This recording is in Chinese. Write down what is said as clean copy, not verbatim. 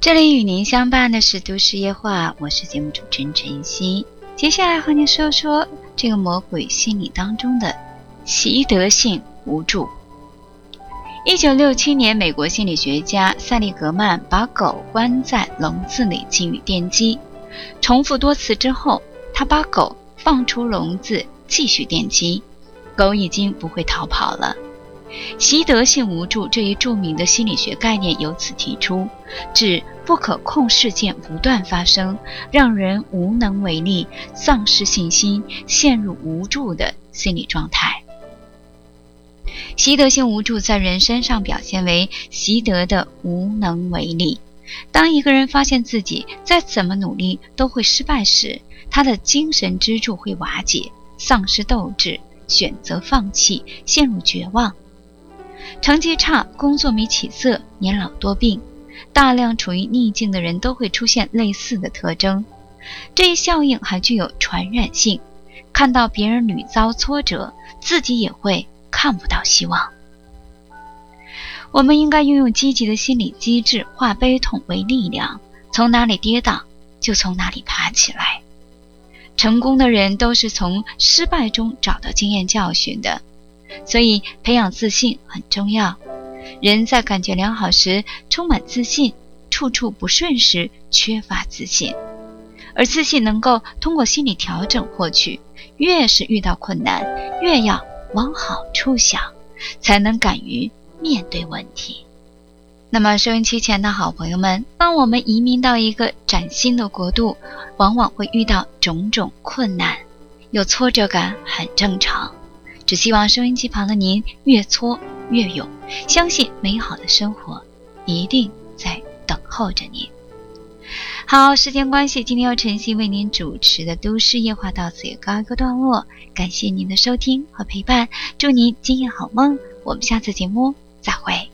这里与您相伴的是都市夜话，我是节目主持人陈曦。接下来和您说说这个魔鬼心理当中的习得性无助。1967年，美国心理学家塞利格曼把狗关在笼子里进行电击，重复多次之后，他把狗放出笼子继续电击，狗已经不会逃跑了。习得性无助这一著名的心理学概念由此提出，指不可控事件不断发生，让人无能为力，丧失信心，陷入无助的心理状态。习得性无助在人身上表现为习得的无能为力。当一个人发现自己再怎么努力都会失败时，他的精神支柱会瓦解，丧失斗志，选择放弃，陷入绝望。成绩差，工作没起色，年老多病，大量处于逆境的人都会出现类似的特征。这一效应还具有传染性，看到别人屡遭挫折，自己也会看不到希望。我们应该运用积极的心理机制，化悲痛为力量，从哪里跌倒就从哪里爬起来。成功的人都是从失败中找到经验教训的，所以培养自信很重要。人在感觉良好时充满自信，处处不顺时缺乏自信。而自信能够通过心理调整获取，越是遇到困难，越要往好处想，才能敢于面对问题。那么收音机前的好朋友们，当我们移民到一个崭新的国度，往往会遇到种种困难，有挫折感很正常。只希望收音机旁的您越挫越勇，相信美好的生活一定在等候着您。好，时间关系，今天由晨曦为您主持的都市夜话到此也告一个段落，感谢您的收听和陪伴，祝您今夜好梦，我们下次节目再会。